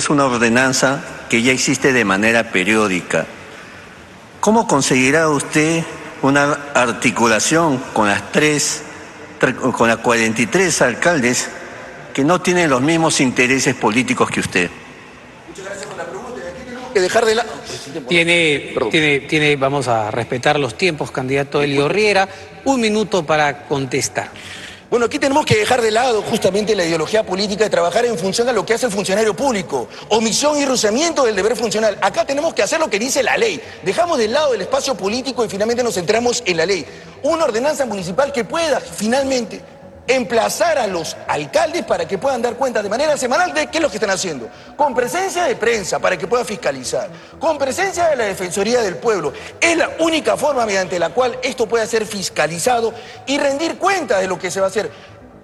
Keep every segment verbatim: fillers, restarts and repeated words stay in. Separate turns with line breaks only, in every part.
es una ordenanza que ya existe de manera periódica. ¿Cómo conseguirá usted una articulación con las tres, con las cuarenta y tres alcaldes que no tienen los mismos intereses políticos que usted?
Muchas gracias por la pregunta. Aquí tenemos que dejar de lado.
Tiene, tiene, tiene, vamos a respetar los tiempos, candidato Elio Riera. Un minuto para contestar.
Bueno, aquí tenemos que dejar de lado justamente la ideología política de trabajar en función a lo que hace el funcionario público. Omisión y rehusamiento del deber funcional. Acá tenemos que hacer lo que dice la ley. Dejamos de lado el espacio político y finalmente nos centramos en la ley. Una ordenanza municipal que pueda finalmente emplazar a los alcaldes para que puedan dar cuenta de manera semanal de qué es lo que están haciendo, con presencia de prensa para que pueda fiscalizar, con presencia de la Defensoría del Pueblo. Es la única forma mediante la cual esto pueda ser fiscalizado y rendir cuenta de lo que se va a hacer.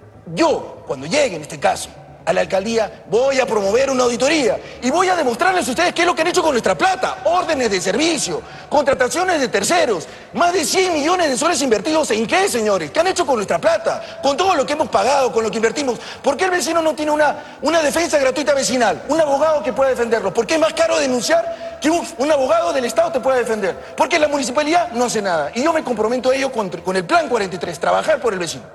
Yo, cuando llegue en este caso a la alcaldía, voy a promover una auditoría y voy a demostrarles a ustedes qué es lo que han hecho con nuestra plata: órdenes de servicio, contrataciones de terceros, más de cien millones de soles invertidos. ¿En qué, señores? ¿Qué han hecho con nuestra plata? Con todo lo que hemos pagado, con lo que invertimos. ¿Por qué el vecino no tiene una, una defensa gratuita vecinal? Un abogado que pueda defenderlo. ¿Por qué es más caro denunciar que un, un abogado del Estado te pueda defender? Porque la municipalidad no hace nada. Y yo me comprometo a ello con, con el Plan cuarenta y tres, trabajar por el vecino.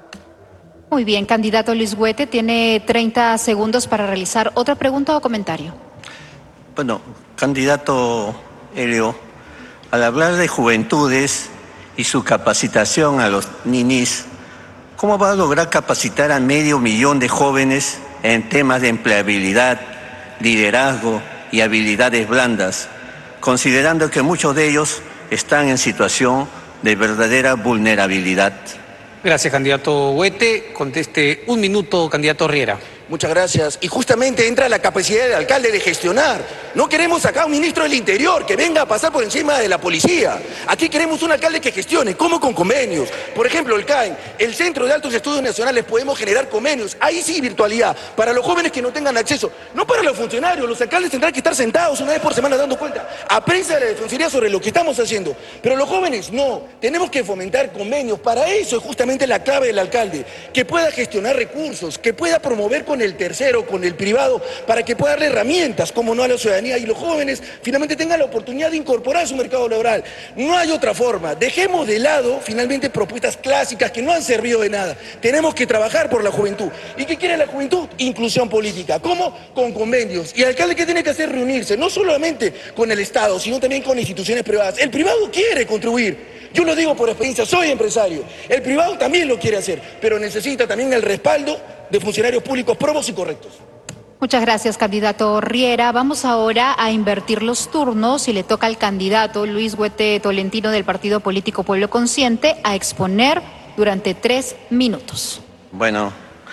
Muy bien, candidato Luis Huete, tiene treinta segundos para realizar otra pregunta o comentario.
Bueno, candidato Elio, al hablar de juventudes y su capacitación a los ninis, ¿cómo va a lograr capacitar a medio millón de jóvenes en temas de empleabilidad, liderazgo y habilidades blandas, considerando que muchos de ellos están en situación de verdadera vulnerabilidad?
Gracias, candidato Huete. Conteste un minuto, candidato Riera.
Muchas gracias. Y justamente entra la capacidad del alcalde de gestionar. No queremos acá un ministro del Interior que venga a pasar por encima de la policía. Aquí queremos un alcalde que gestione, como con convenios. Por ejemplo, el C A E N, el Centro de Altos Estudios Nacionales, podemos generar convenios. Ahí sí, virtualidad, para los jóvenes que no tengan acceso. No para los funcionarios, los alcaldes tendrán que estar sentados una vez por semana dando cuenta a prensa de la Defensoría sobre lo que estamos haciendo. Pero los jóvenes no, tenemos que fomentar convenios. Para eso es justamente la clave del alcalde, que pueda gestionar recursos, que pueda promover con el tercero, con el privado, para que pueda darle herramientas, como no, a la ciudadanía, y los jóvenes finalmente tengan la oportunidad de incorporar a su mercado laboral. No hay otra forma. Dejemos de lado finalmente propuestas clásicas que no han servido de nada. Tenemos que trabajar por la juventud. ¿Y qué quiere la juventud? Inclusión política. ¿Cómo? Con convenios. Y el alcalde, ¿qué tiene que hacer? Reunirse, no solamente con el Estado, sino también con instituciones privadas. El privado quiere contribuir. Yo lo digo por experiencia, soy empresario. El privado también lo quiere hacer, pero necesita también el respaldo de funcionarios públicos probos y correctos.
Muchas gracias, candidato Riera. Vamos ahora a invertir los turnos y le toca al candidato Luis Huete Tolentino del Partido Político Pueblo Consciente a exponer durante tres minutos.
Bueno,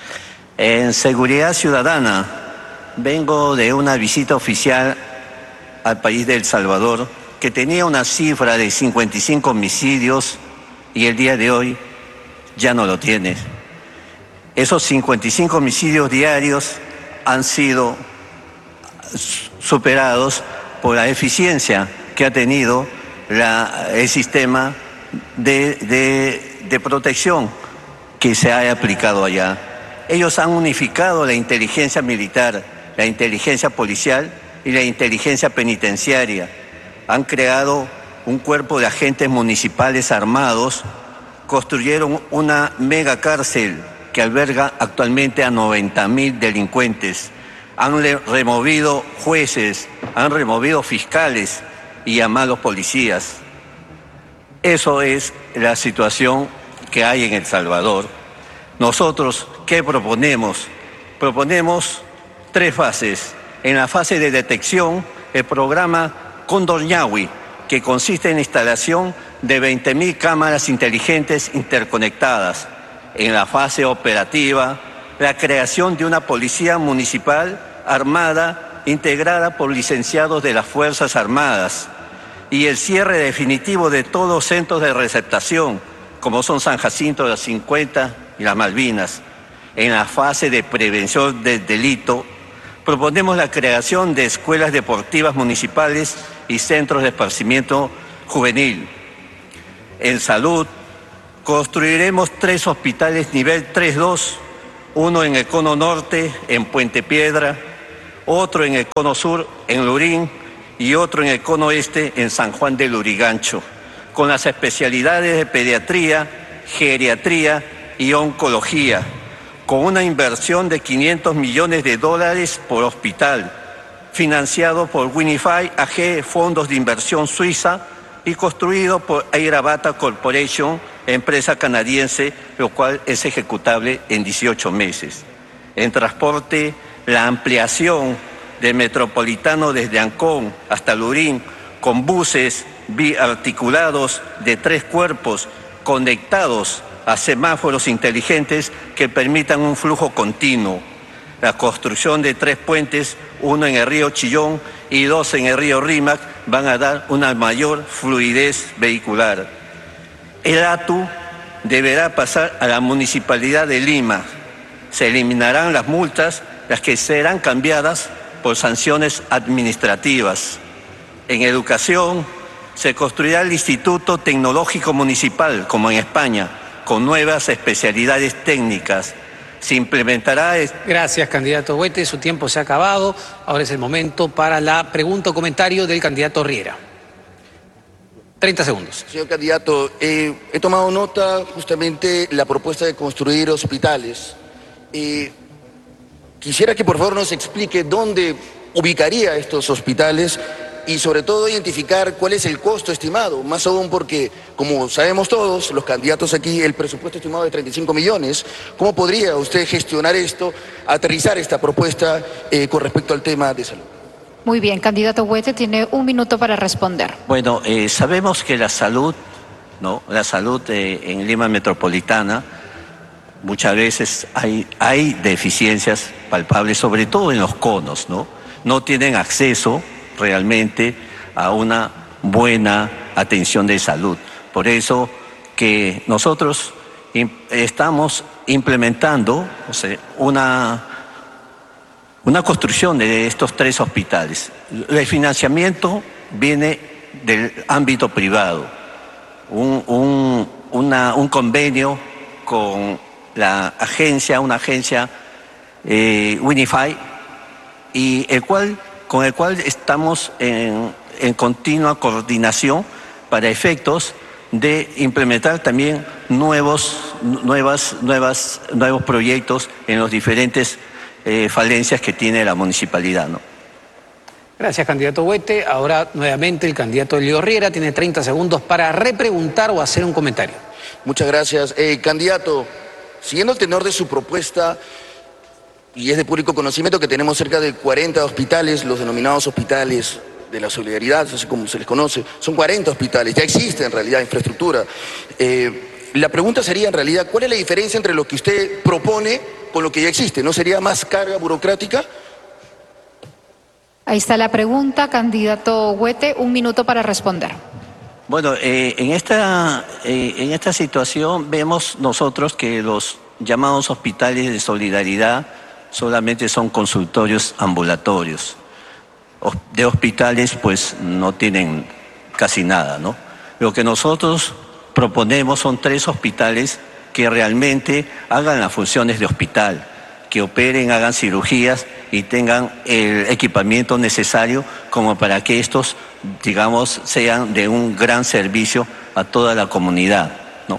en seguridad ciudadana vengo de una visita oficial al país de El Salvador, que tenía una cifra de cincuenta y cinco homicidios y el día de hoy ya no lo tiene. Esos cincuenta y cinco homicidios diarios han sido superados por la eficiencia que ha tenido la, el sistema de, de, de protección que se ha aplicado allá. Ellos han unificado la inteligencia militar, la inteligencia policial y la inteligencia penitenciaria. Han creado un cuerpo de agentes municipales armados, construyeron una mega cárcel que alberga actualmente a noventa mil delincuentes. Han removido jueces, han removido fiscales y a malos policías. Eso es la situación que hay en El Salvador. Nosotros, ¿qué proponemos? Proponemos tres fases. En la fase de detección, el programa Cóndor Ñahui, que consiste en la instalación de veinte mil cámaras inteligentes interconectadas. En la fase operativa, la creación de una policía municipal armada integrada por licenciados de las Fuerzas Armadas y el cierre definitivo de todos los centros de receptación, como son San Jacinto, las cincuenta y las Malvinas. En la fase de prevención del delito, proponemos la creación de escuelas deportivas municipales y centros de esparcimiento juvenil. En salud, construiremos tres hospitales nivel tres dos, uno en el Cono Norte, en Puente Piedra, otro en el cono sur, en Lurín, y otro en el cono este, en San Juan de Lurigancho, con las especialidades de pediatría, geriatría y oncología, con una inversión de quinientos millones de dólares por hospital, financiado por Winify A G, fondos de inversión suiza, y construido por Airavata Corporation, empresa canadiense, lo cual es ejecutable en dieciocho meses. En transporte, la ampliación del metropolitano desde Ancón hasta Lurín, con buses biarticulados de tres cuerpos conectados a semáforos inteligentes que permitan un flujo continuo. La construcción de tres puentes, uno en el río Chillón y dos en el río Rímac, van a dar una mayor fluidez vehicular. El A T U deberá pasar a la Municipalidad de Lima. Se eliminarán las multas, las que serán cambiadas por sanciones administrativas. En educación, se construirá el Instituto Tecnológico Municipal, como en España, con nuevas especialidades técnicas. Se implementará...
Gracias, candidato Huete. Su tiempo se ha acabado. Ahora es el momento para la pregunta o comentario del candidato Riera. treinta segundos.
Señor candidato, eh, he tomado nota justamente la propuesta de construir hospitales. Eh, quisiera que por favor nos explique dónde ubicaría estos hospitales y sobre todo identificar cuál es el costo estimado, más aún porque, como sabemos todos, los candidatos aquí, el presupuesto estimado de treinta y cinco millones, ¿cómo podría usted gestionar esto, aterrizar esta propuesta eh, con respecto al tema de salud?
Muy bien, candidato Huete, tiene un minuto para responder.
Bueno, eh, sabemos que la salud, ¿no? La salud eh, en Lima Metropolitana, muchas veces hay, hay deficiencias palpables, sobre todo en los conos, ¿no? No tienen acceso realmente a una buena atención de salud. Por eso que nosotros estamos implementando, o sea, una, una construcción de estos tres hospitales. El financiamiento viene del ámbito privado, un, un, una, un convenio con la agencia, una agencia eh, Winify, y el cual con el cual estamos en, en continua coordinación para efectos de implementar también nuevos, nuevas, nuevas, nuevos proyectos en los diferentes eh, falencias que tiene la municipalidad, ¿no?
Gracias, candidato Huete. Ahora nuevamente el candidato Elio Riera tiene treinta segundos para repreguntar o hacer un comentario.
Muchas gracias. Eh, candidato, siguiendo el tenor de su propuesta, y es de público conocimiento que tenemos cerca de cuarenta hospitales, los denominados hospitales de la solidaridad, así como se les conoce. Son cuarenta hospitales, ya existe en realidad infraestructura. Eh, la pregunta sería en realidad, ¿cuál es la diferencia entre lo que usted propone con lo que ya existe? ¿No sería más carga burocrática?
Ahí está la pregunta, candidato Huete, un minuto para responder.
Bueno, eh, en, esta, eh, en esta situación vemos nosotros que los llamados hospitales de solidaridad solamente son consultorios ambulatorios. De hospitales pues no tienen casi nada, ¿no? Lo que nosotros proponemos son tres hospitales que realmente hagan las funciones de hospital, que operen, hagan cirugías y tengan el equipamiento necesario como para que estos, digamos, sean de un gran servicio a toda la comunidad, ¿no?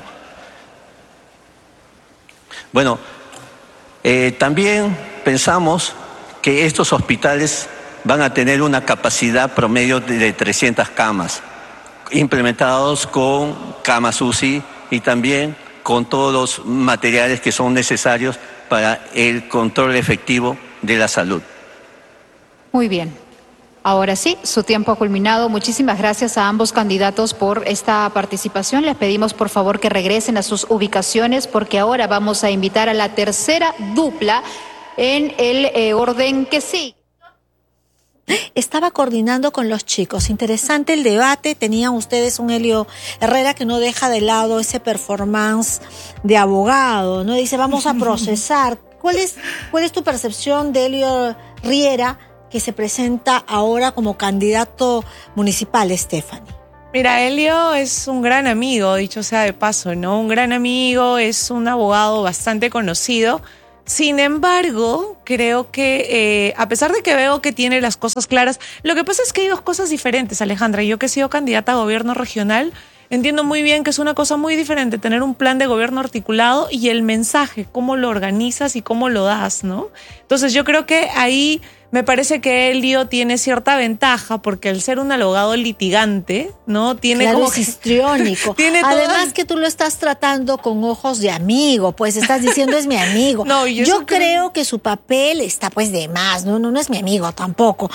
Bueno, eh, también pensamos que estos hospitales van a tener una capacidad promedio de trescientas camas, implementados con camas U C I y también con todos los materiales que son necesarios para el control efectivo de la salud.
Muy bien. Ahora sí, su tiempo ha culminado. Muchísimas gracias a ambos candidatos por esta participación. Les pedimos por favor que regresen a sus ubicaciones porque ahora vamos a invitar a la tercera dupla en el eh, orden que sigue.
Estaba coordinando con los chicos. Interesante el debate. Tenían ustedes un Elio Herrera que no deja de lado ese performance de abogado, ¿no? Dice, vamos a procesar. ¿Cuál es, cuál es tu percepción de Elio Riera, que se presenta ahora como candidato municipal, Stephanie?
Mira, Elio es un gran amigo, dicho sea de paso, ¿no? Un gran amigo, es un abogado bastante conocido, Sin embargo, creo que eh, a pesar de que veo que tiene las cosas claras, lo que pasa es que hay dos cosas diferentes, Alejandra. Yo que he sido candidata a gobierno regional, entiendo muy bien que es una cosa muy diferente tener un plan de gobierno articulado y el mensaje, cómo lo organizas y cómo lo das, ¿no? Entonces yo creo que ahí me parece que Elio tiene cierta ventaja porque al ser un abogado litigante, ¿no? Tiene
claro,
como
es
que
histriónico.
tiene
Además
todas...
que tú lo estás tratando con ojos de amigo, pues estás diciendo es mi amigo.
No, yo
yo
creo...
creo que su papel está pues de más, no, no, no es mi amigo tampoco.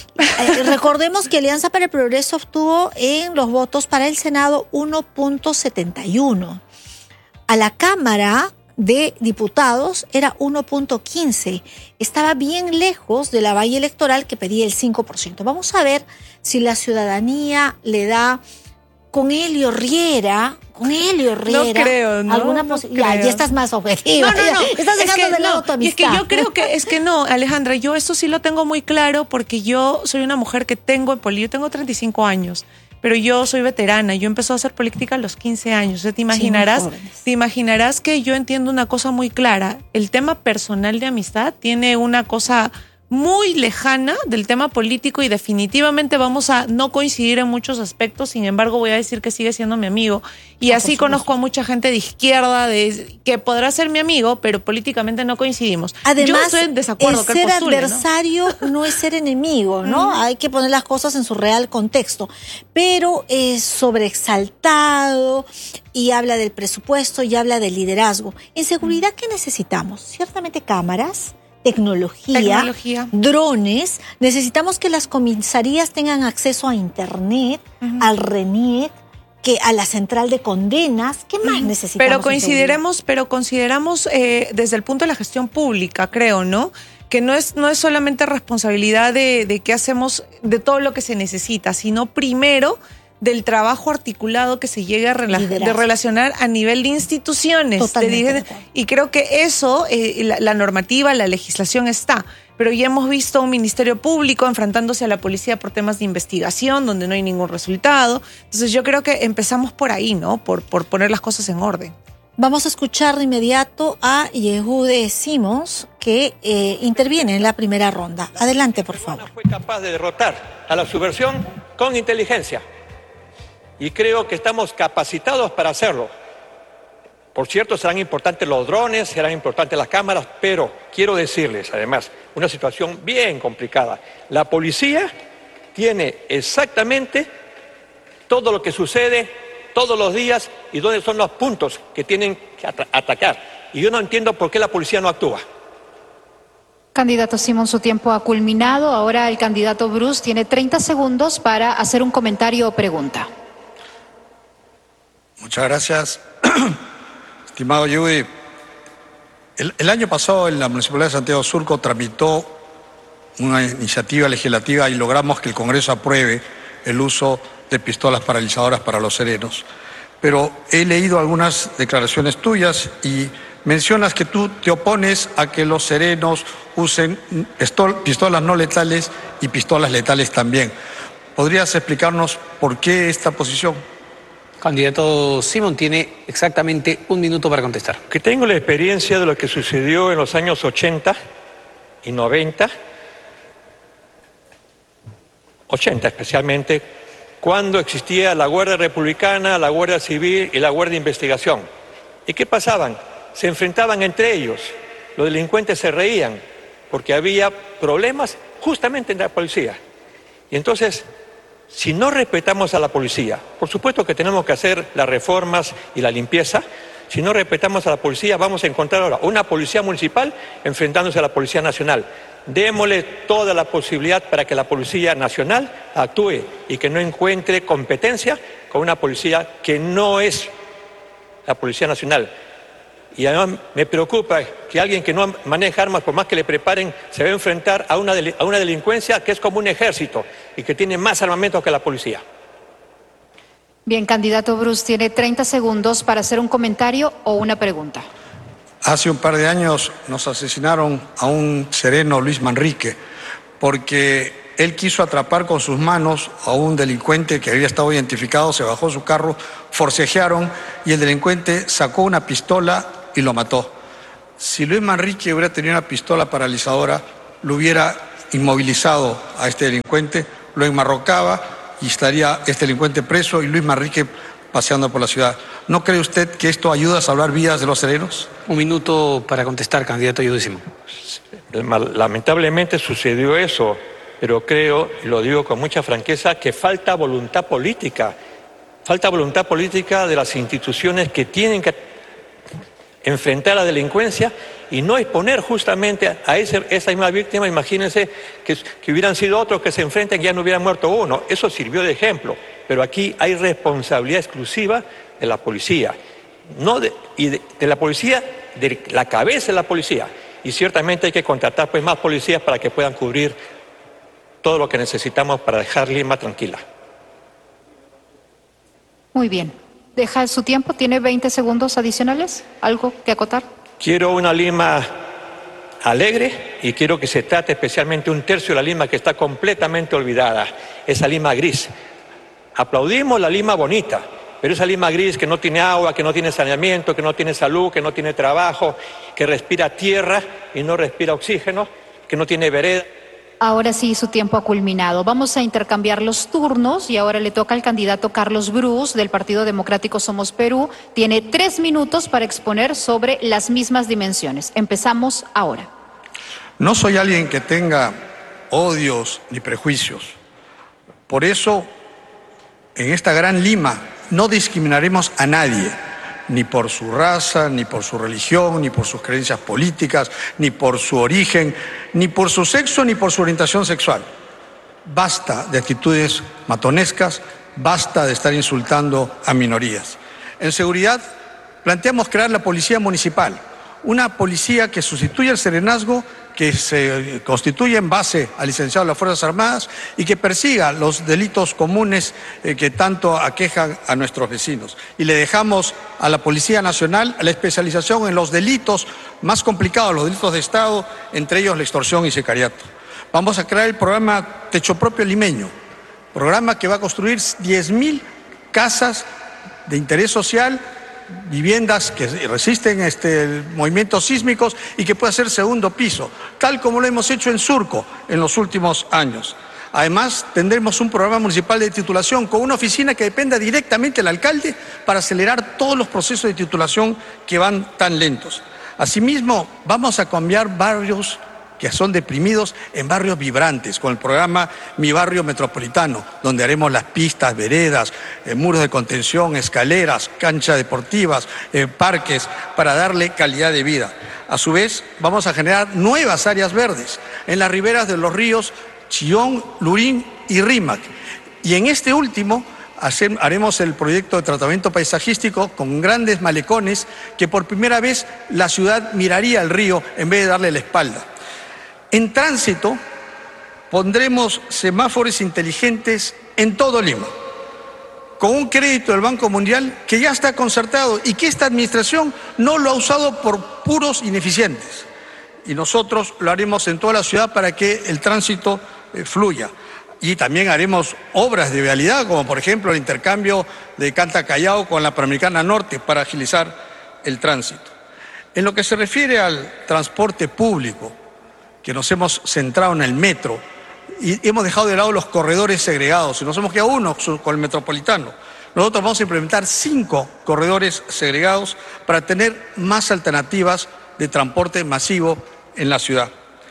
Eh, recordemos que Alianza para el Progreso obtuvo en los votos para el Senado uno punto setenta y uno. A la Cámara de Diputados era uno punto quince. Estaba bien lejos de la valla electoral que pedía el cinco por ciento. Vamos a ver si la ciudadanía le da con Elio Riera, con Elio Riera,
no creo, ¿no?
alguna
no
posibilidad.
creo.
Ya estás más objetiva.
No, no, no.
Estás dejando
es que,
de lado
no,
tu
y es
amistad.
que yo creo que es que no, Alejandra, yo esto sí lo tengo muy claro porque yo soy una mujer que tengo en política, yo tengo treinta y cinco años. Pero yo soy veterana, yo empecé a hacer política a los quince años. O sea, te imaginarás,
sí,
te imaginarás que yo entiendo una cosa muy clara. El tema personal de amistad tiene una cosa muy lejana del tema político y definitivamente vamos a no coincidir en muchos aspectos. Sin embargo, voy a decir que sigue siendo mi amigo. Y
ah,
así conozco a mucha gente de izquierda de, que podrá ser mi amigo, pero políticamente no coincidimos.
Además,
yo estoy en desacuerdo que
ser
postule,
adversario ¿no? no es ser enemigo, ¿no? Mm. Hay que poner las cosas en su real contexto. Pero es sobreexaltado y habla del presupuesto y habla del liderazgo. En seguridad, ¿qué necesitamos? Ciertamente cámaras. Tecnología,
Tecnología,
drones, necesitamos que las comisarías tengan acceso a internet, uh-huh. al RENIEC, que a la central de condenas, ¿qué más uh-huh. necesitamos?
Pero consideremos, pero consideramos eh, desde el punto de la gestión pública, creo, ¿no? Que no es, no es solamente responsabilidad de, de qué hacemos, de todo lo que se necesita, sino primero del trabajo articulado que se llegue a rela de relacionar a nivel de instituciones.
Totalmente,
de, y creo que eso, eh, la, la normativa, la legislación está. Pero ya hemos visto un ministerio público enfrentándose a la policía por temas de investigación, donde no hay ningún resultado. Entonces yo creo que empezamos por ahí, ¿no? Por, por poner las cosas en orden.
Vamos a escuchar de inmediato a Yehude Simons, que eh, interviene en la primera ronda. Adelante, por favor.
Fue capaz de derrotar a la subversión con inteligencia. Y creo que estamos capacitados para hacerlo. Por cierto, serán importantes los drones, serán importantes las cámaras, pero quiero decirles, además, una situación bien complicada. La policía tiene exactamente todo lo que sucede todos los días y dónde son los puntos que tienen que at- atacar. Y yo no entiendo por qué la policía no actúa.
Candidato Simón, su tiempo ha culminado. Ahora el candidato Bruce tiene treinta segundos para hacer un comentario o pregunta.
Muchas gracias, estimado Yui. El, el año pasado en la Municipalidad de Santiago Surco tramitó una iniciativa legislativa y logramos que el Congreso apruebe el uso de pistolas paralizadoras para los serenos. Pero he leído algunas declaraciones tuyas y mencionas que tú te opones a que los serenos usen pistolas no letales y pistolas letales también. ¿Podrías explicarnos por qué esta posición?
Candidato Simón tiene exactamente un minuto para contestar.
Que tengo la experiencia de lo que sucedió en los años ochenta y noventa, ochenta especialmente, cuando existía la Guardia Republicana, la Guardia Civil y la Guardia de Investigación. ¿Y qué pasaban? Se enfrentaban entre ellos. Los delincuentes se reían porque había problemas justamente en la policía. Y entonces, si no respetamos a la policía, por supuesto que tenemos que hacer las reformas y la limpieza. Si no respetamos a la policía, vamos a encontrar ahora una policía municipal enfrentándose a la Policía Nacional. Démosle toda la posibilidad para que la Policía Nacional actúe y que no encuentre competencia con una policía que no es la Policía Nacional. Y además me preocupa que alguien que no maneja armas, por más que le preparen, se va a enfrentar a una, a una delincuencia que es como un ejército y que tiene más armamento que la policía.
Bien, candidato Bruce, tiene treinta segundos para hacer un comentario o una pregunta.
Hace un par de años nos asesinaron a un sereno, Luis Manrique, porque él quiso atrapar con sus manos a un delincuente que había estado identificado, se bajó su carro, forcejearon y el delincuente sacó una pistola y lo mató. si Luis Manrique hubiera tenido una pistola paralizadora, lo hubiera inmovilizado a este delincuente, lo enmarrocaba y estaría este delincuente preso y Luis Manrique paseando por la ciudad. ¿No cree usted que esto ayuda a salvar vidas de los serenos?
Un minuto para contestar, candidato Yehudy Simón.
Lamentablemente sucedió eso, pero creo, y lo digo con mucha franqueza, que falta voluntad política. Falta voluntad política de las instituciones que tienen que enfrentar a la delincuencia y no exponer justamente a ese, esa misma víctima. Imagínense que, que hubieran sido otros que se enfrenten y ya no hubieran muerto uno. Eso sirvió de ejemplo. Pero aquí hay responsabilidad exclusiva de la policía. No de, y de, de la policía, de la cabeza de la policía. Y ciertamente hay que contratar pues, más policías para que puedan cubrir todo lo que necesitamos para dejar Lima tranquila.
Muy bien. Deja su tiempo, tiene veinte segundos adicionales. ¿Algo que acotar?
Quiero una Lima alegre y quiero que se trate especialmente un tercio de la Lima que está completamente olvidada, esa Lima gris. Aplaudimos la Lima bonita, pero esa Lima gris que no tiene agua, que no tiene saneamiento, que no tiene salud, que no tiene trabajo, que respira tierra y no respira oxígeno, que no tiene vereda.
Ahora sí, su tiempo ha culminado. Vamos a intercambiar los turnos y ahora le toca al candidato Carlos Brus del Partido Democrático Somos Perú. Tiene tres minutos para exponer sobre las mismas dimensiones. Empezamos ahora.
No soy alguien que tenga odios ni prejuicios. Por eso, en esta gran Lima, no discriminaremos a nadie, ni por su raza, ni por su religión, ni por sus creencias políticas, ni por su origen, ni por su sexo, ni por su orientación sexual. Basta de actitudes matonescas, basta de estar insultando a minorías. En seguridad, planteamos crear la policía municipal, una policía que sustituya el serenazgo, que se constituye en base al licenciado de las Fuerzas Armadas y que persiga los delitos comunes eh, que tanto aquejan a nuestros vecinos. Y le dejamos a la Policía Nacional la especialización en los delitos más complicados, los delitos de Estado, entre ellos la extorsión y sicariato. Vamos a crear el programa Techo Propio Limeño, programa que va a construir diez mil casas de interés social, viviendas que resisten este, movimientos sísmicos y que pueda ser segundo piso, tal como lo hemos hecho en Surco en los últimos años. Además, tendremos un programa municipal de titulación con una oficina que dependa directamente del alcalde para acelerar todos los procesos de titulación que van tan lentos. Asimismo, vamos a cambiar barrios que son deprimidos en barrios vibrantes, con el programa Mi Barrio Metropolitano, donde haremos las pistas, veredas, eh, muros de contención, escaleras, canchas deportivas, eh, parques, para darle calidad de vida. A su vez, vamos a generar nuevas áreas verdes en las riberas de los ríos Chillón, Lurín y Rímac. Y en este último hacer, haremos el proyecto de tratamiento paisajístico con grandes malecones que por primera vez la ciudad miraría al río en vez de darle la espalda. En tránsito, pondremos semáforos inteligentes en todo Lima, con un crédito del Banco Mundial que ya está concertado y que esta administración no lo ha usado por puros ineficientes. Y nosotros lo haremos en toda la ciudad para que el tránsito eh, fluya. Y también haremos obras de vialidad, como por ejemplo el intercambio de Canta Callao con la Panamericana Norte para agilizar el tránsito. En lo que se refiere al transporte público, que nos hemos centrado en el metro y hemos dejado de lado los corredores segregados y nos hemos quedado uno con el metropolitano. Nosotros vamos a implementar cinco corredores segregados para tener más alternativas de transporte masivo en la ciudad.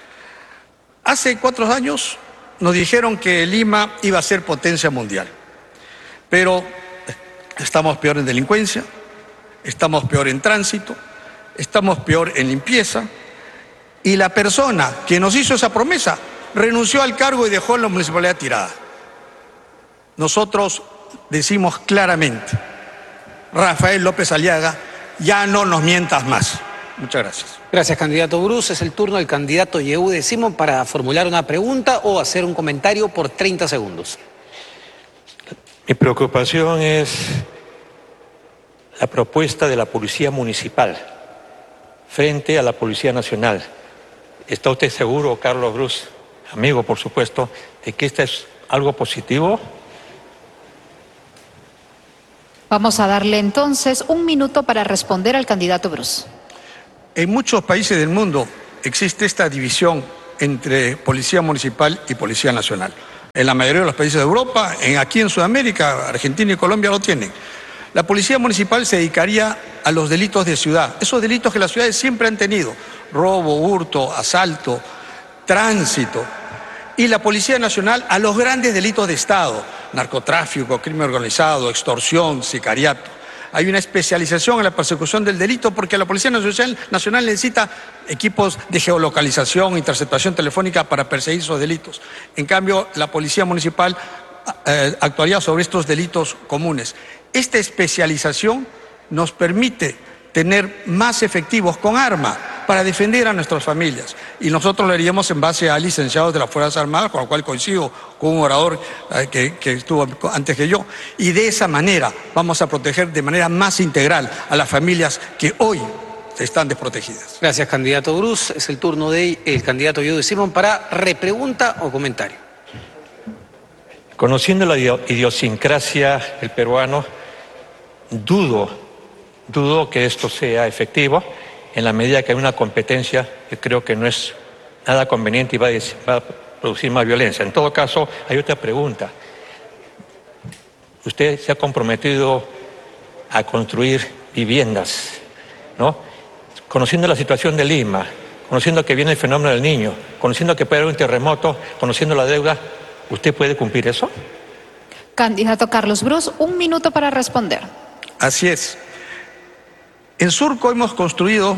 Hace cuatro años nos dijeron que Lima iba a ser potencia mundial, pero estamos peor en delincuencia, estamos peor en tránsito, estamos peor en limpieza. Y la persona que nos hizo esa promesa renunció al cargo y dejó la municipalidad tirada. Nosotros decimos claramente, Rafael López Aliaga, ya no nos mientas más. Muchas gracias.
Gracias, candidato Brus. Es el turno del candidato Yehudy Simón para formular una pregunta o hacer un comentario por treinta segundos.
Mi preocupación es la propuesta de la Policía Municipal frente a la Policía Nacional. ¿Está usted seguro, Carlos Brus, amigo por supuesto, de que esto es algo positivo?
Vamos a darle entonces un minuto para responder al candidato Brus.
En muchos países del mundo existe esta división entre policía municipal y policía nacional. En la mayoría de los países de Europa, en, aquí en Sudamérica, Argentina y Colombia lo tienen. La policía municipal se dedicaría a los delitos de ciudad, esos delitos que las ciudades siempre han tenido: robo, hurto, asalto, tránsito. Y la Policía Nacional a los grandes delitos de Estado: narcotráfico, crimen organizado, extorsión, sicariato. Hay una especialización en la persecución del delito porque la Policía Nacional necesita equipos de geolocalización, interceptación telefónica para perseguir esos delitos. En cambio, la Policía Municipal eh, actuaría sobre estos delitos comunes. Esta especialización nos permite tener más efectivos con arma para defender a nuestras familias. Y nosotros lo haríamos en base a licenciados de las Fuerzas Armadas, con lo cual coincido con un orador eh, que, que estuvo antes que yo. Y de esa manera vamos a proteger de manera más integral a las familias que hoy están desprotegidas.
Gracias, candidato Bruce. Es el turno del candidato Yude Simón para repregunta o comentario.
Conociendo la idiosincrasia del peruano, dudo, dudo que esto sea efectivo en la medida que hay una competencia que creo que no es nada conveniente y va a, va a producir más violencia. En todo caso, hay otra pregunta. Usted se ha comprometido a construir viviendas, ¿no? Conociendo la situación de Lima, conociendo que viene el fenómeno del Niño, conociendo que puede haber un terremoto, conociendo la deuda, ¿usted puede cumplir eso?
Candidato Carlos Bruce, un minuto para responder.
Así es. En Surco hemos construido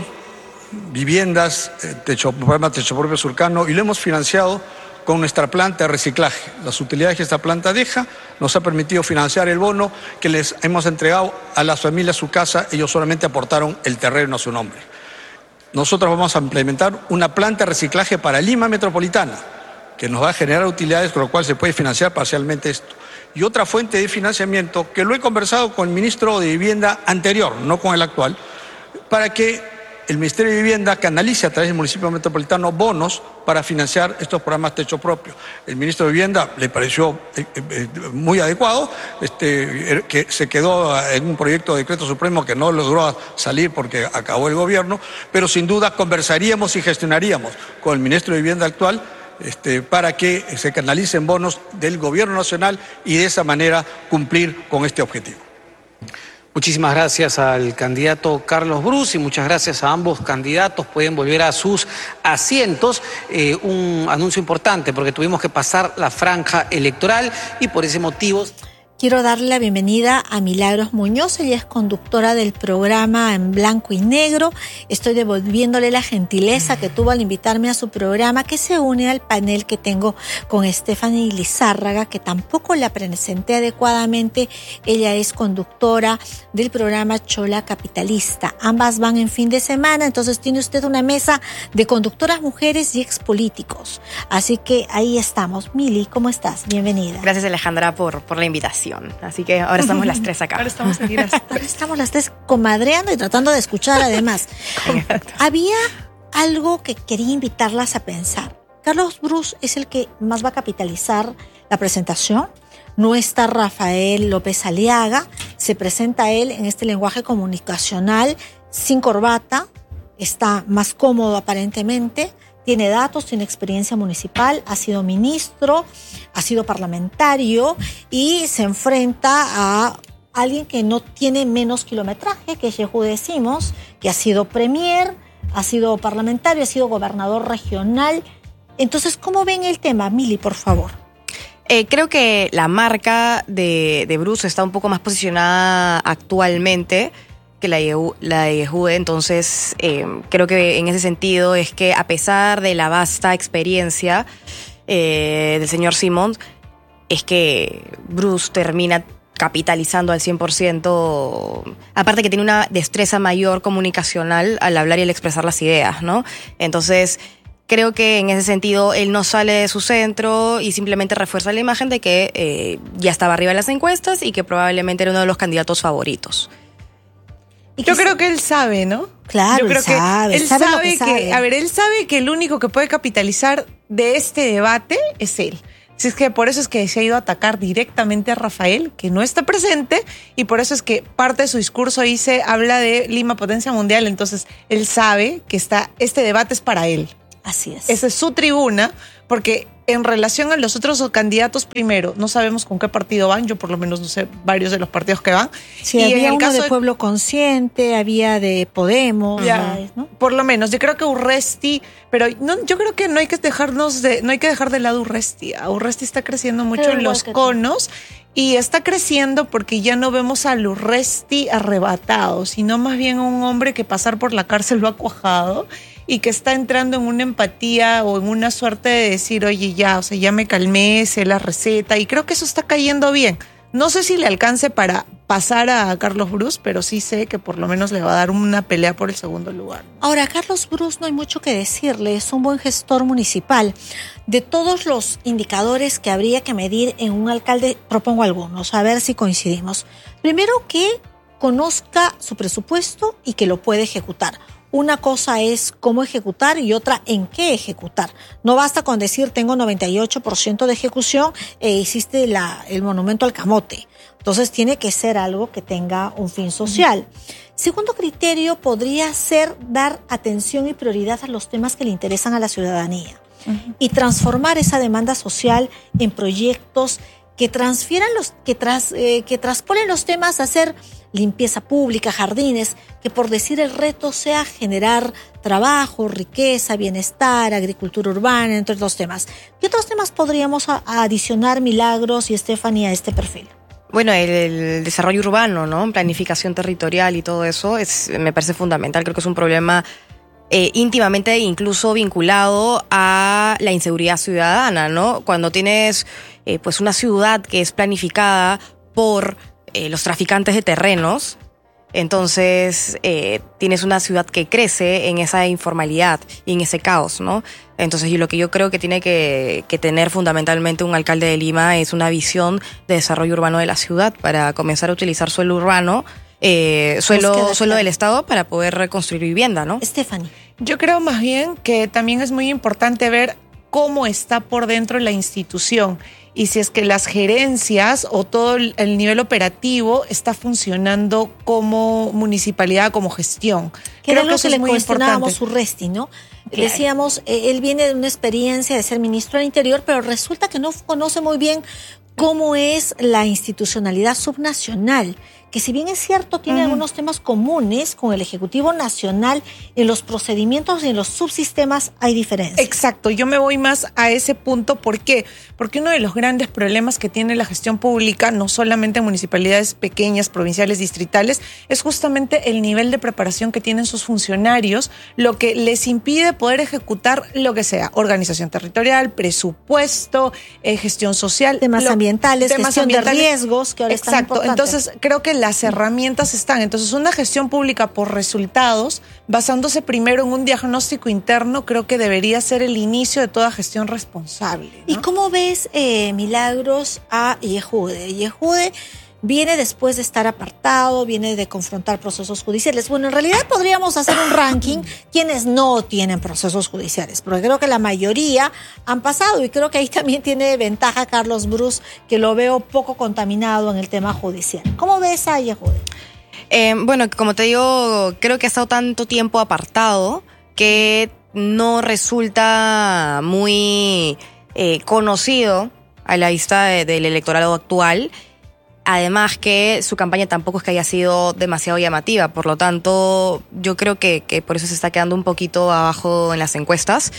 viviendas, techo, programa Techo Propio Surcano, y lo hemos financiado con nuestra planta de reciclaje. Las utilidades que esta planta deja nos ha permitido financiar el bono que les hemos entregado a las familias su casa. Ellos solamente aportaron el terreno a su nombre. Nosotros vamos a implementar una planta de reciclaje para Lima Metropolitana, que nos va a generar utilidades, con lo cual se puede financiar parcialmente esto. Y otra fuente de financiamiento, que lo he conversado con el ministro de Vivienda anterior, no con el actual, para que el Ministerio de Vivienda canalice a través del municipio metropolitano bonos para financiar estos programas Techo Propio. El ministro de Vivienda le pareció eh, eh, muy adecuado, este, que se quedó en un proyecto de decreto supremo que no logró salir porque acabó el gobierno, pero sin duda conversaríamos y gestionaríamos con el ministro de Vivienda actual este, para que se canalicen bonos del gobierno nacional y de esa manera cumplir con este objetivo.
Muchísimas gracias al candidato Carlos Bruce y muchas gracias a ambos candidatos. Pueden volver a sus asientos. Eh, un anuncio importante porque tuvimos que pasar la franja electoral y por ese motivo...
Quiero darle la bienvenida a Milagros Muñoz. Ella es conductora del programa En Blanco y Negro. Estoy devolviéndole la gentileza que tuvo al invitarme a su programa, que se une al panel que tengo con Stephanie Lizárraga, que tampoco la presenté adecuadamente. Ella es conductora del programa Chola Capitalista. Ambas van en fin de semana, entonces tiene usted una mesa de conductoras mujeres y expolíticos. Así que ahí estamos. Mili, ¿cómo estás? Bienvenida.
Gracias, Alejandra, por, por la invitación. Así que ahora estamos las tres acá.
Ahora estamos aquí las tres.
Ahora estamos las tres comadreando y tratando de escuchar además. Había algo que quería invitarlas a pensar. Carlos Bruce es el que más va a capitalizar la presentación. No está Rafael López Aliaga. Se presenta él en este lenguaje comunicacional sin corbata. Está más cómodo aparentemente. Tiene datos, tiene experiencia municipal, ha sido ministro, ha sido parlamentario y se enfrenta a alguien que no tiene menos kilometraje, que es Yehude Simón, que ha sido premier, ha sido parlamentario, ha sido gobernador regional. Entonces, ¿cómo ven el tema? Mili, por favor.
Eh, creo que la marca de, de Bruce está un poco más posicionada actualmente que la de, la de Yehude, entonces eh, creo que en ese sentido es que a pesar de la vasta experiencia eh, del señor Simón, es que Bruce termina capitalizando al cien por ciento, aparte que tiene una destreza mayor comunicacional al hablar y al expresar las ideas, ¿no? Entonces creo que en ese sentido él no sale de su centro y simplemente refuerza la imagen de que eh, ya estaba arriba en las encuestas y que probablemente era uno de los candidatos favoritos.
Yo creo que él sabe, ¿no?
Claro,
Yo creo
él sabe,
que él
sabe lo
sabe
que
que,
sabe.
a ver, él sabe que el único que puede capitalizar de este debate es él. Si es que por eso es que se ha ido a atacar directamente a Rafael, que no está presente, y por eso es que parte de su discurso dice, habla de Lima potencia mundial, entonces él sabe que está, este debate es para él.
Así es.
Esa es su tribuna, porque en relación a los otros candidatos, primero, no sabemos con qué partido van, yo por lo menos no sé varios de los partidos que van.
Sí,
y
había
en el
uno
caso
de
de
Pueblo Consciente, había de Podemos,
Ya,
¿sabes, no?
por lo menos, yo creo que Urresti, pero no, yo creo que no hay que dejarnos de, no hay que dejar de lado Urresti. Urresti está creciendo mucho
Pero
en
igual
los
que tú.
conos y está creciendo porque ya no vemos al Urresti arrebatado, sino más bien un hombre que pasar por la cárcel lo ha cuajado y que está entrando en una empatía o en una suerte de decir, oye, ya, o sea, ya me calmé, sé la receta, y creo que eso está cayendo bien. No sé si le alcance para pasar a Carlos Bruce, pero sí sé que por lo menos le va a dar una pelea por el segundo lugar.
Ahora, Carlos Bruce no hay mucho que decirle, es un buen gestor municipal. De todos los indicadores que habría que medir en un alcalde, propongo algunos, a ver si coincidimos. Primero, que conozca su presupuesto y que lo puede ejecutar. Una cosa es cómo ejecutar y otra en qué ejecutar. No basta con decir tengo noventa y ocho por ciento de ejecución e hiciste la, el monumento al camote. Entonces tiene que ser algo que tenga un fin social. Uh-huh. Segundo criterio podría ser dar atención y prioridad a los temas que le interesan a la ciudadanía. Uh-huh. Y transformar esa demanda social en proyectos que transfieran los, que, tras, eh, que trasponen los temas a hacer limpieza pública, jardines, que por decir el reto sea generar trabajo, riqueza, bienestar, agricultura urbana, entre otros temas. ¿Qué otros temas podríamos a, a adicionar, Milagros y Stephanie, a este perfil?
Bueno, el, el desarrollo urbano, ¿no? Planificación territorial y todo eso es, me parece fundamental. Creo que es un problema eh, íntimamente incluso vinculado a la inseguridad ciudadana, ¿no? Cuando tienes eh, pues una ciudad que es planificada por eh, los traficantes de terrenos, entonces eh, tienes una ciudad que crece en esa informalidad y en ese caos, ¿no? Entonces, y lo que yo creo que tiene que, que tener fundamentalmente un alcalde de Lima es una visión de desarrollo urbano de la ciudad para comenzar a utilizar suelo urbano, eh, suelo, suelo del Estado para poder reconstruir vivienda, ¿no?
Stephanie.
Yo creo más bien que también es muy importante ver cómo está por dentro la institución y si es que las gerencias o todo el nivel operativo está funcionando como municipalidad, como gestión.
Que
Creo
era
que
lo
eso
que
es
le
muy
cuestionábamos
importante.
Urresti, ¿no?
Claro.
Decíamos, eh, él viene de una experiencia de ser ministro del Interior, pero resulta que no conoce muy bien cómo es la institucionalidad subnacional, que si bien es cierto tiene uh-huh. algunos temas comunes con el Ejecutivo Nacional, en los procedimientos y en los subsistemas hay diferencias.
Exacto, yo me voy más a ese punto. ¿Por qué? Porque uno de los grandes problemas que tiene la gestión pública, no solamente en municipalidades pequeñas, provinciales, distritales, es justamente el nivel de preparación que tienen sus funcionarios, lo que les impide poder ejecutar lo que sea, organización territorial, presupuesto, eh, gestión social.
Temas
lo,
ambientales,
temas
gestión
ambientales.
de riesgos, que ahora
Exacto,
están importantes.
Entonces creo que las herramientas están. Entonces, una gestión pública por resultados, basándose primero en un diagnóstico interno, creo que debería ser el inicio de toda gestión responsable, ¿no?
¿Y cómo ves, eh, Milagros, a Yehude? Yehude viene después de estar apartado, viene de confrontar procesos judiciales. Bueno, en realidad podríamos hacer un ranking quienes no tienen procesos judiciales, porque creo que la mayoría han pasado y creo que ahí también tiene ventaja Carlos Bruce, que lo veo poco contaminado en el tema judicial. ¿Cómo ves a Yehude?
Eh, bueno, como te digo, creo que ha estado tanto tiempo apartado que no resulta muy eh, conocido a la vista de, del electorado actual. Además que su campaña tampoco es que haya sido demasiado llamativa, por lo tanto yo creo que, que por eso se está quedando un poquito abajo en las encuestas